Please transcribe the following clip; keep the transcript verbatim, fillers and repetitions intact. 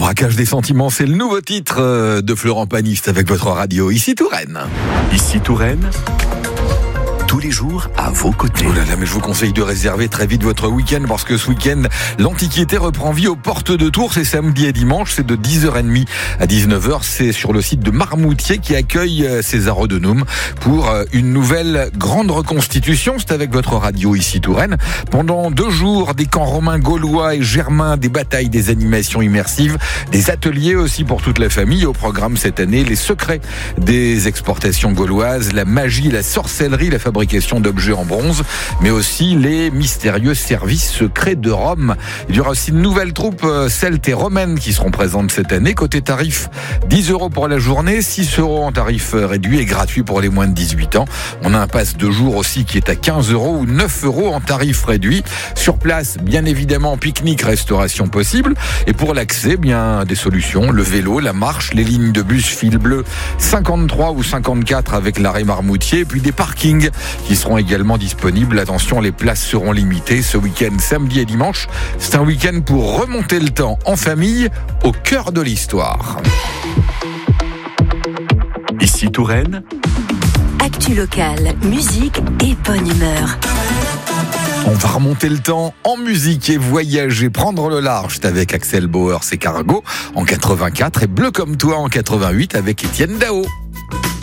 Braquage des sentiments, c'est le nouveau titre de Florent Pagny avec votre radio. Ici Touraine. Ici Touraine. Tous les jours à vos côtés. Oh là là, mais je vous conseille de réserver très vite votre week-end parce que ce week-end, l'Antiquité reprend vie aux portes de Tours. C'est samedi et dimanche, c'est de dix heures trente à dix-neuf heures. C'est sur le site de Marmoutier qui accueille César Odenum pour une nouvelle grande reconstitution. C'est avec votre radio ici Touraine. Pendant deux jours, des camps romains, gaulois et germains, des batailles, des animations immersives, des ateliers aussi pour toute la famille. Au programme cette année, les secrets des exportations gauloises, la magie, la sorcellerie, la fabrication d'objets en bronze, mais aussi les mystérieux services secrets de Rome. Il y aura aussi de nouvelles troupes celtes et romaines qui seront présentes cette année. Côté tarif, dix euros pour la journée, six euros en tarif réduit et gratuit pour les moins de dix-huit ans. On a un pass de jour aussi qui est à quinze euros ou neuf euros en tarif réduit. Sur place, bien évidemment, pique-nique, restauration possible. Et pour l'accès, bien des solutions, le vélo, la marche, les lignes de bus fil bleu cinquante-trois ou cinquante-quatre avec l'arrêt Marmoutier, et puis des parkings qui seront également disponibles. Attention, les places seront limitées ce week-end, samedi et dimanche. C'est un week-end pour remonter le temps en famille au cœur de l'histoire. Ici Touraine. Actu locale, musique et bonne humeur. On va remonter le temps en musique et voyager, prendre le large. C'est avec Axel Bauer, c'est Cargo en quatre-vingt-quatre et Bleu comme toi en quatre-vingt-huit avec Étienne Dao.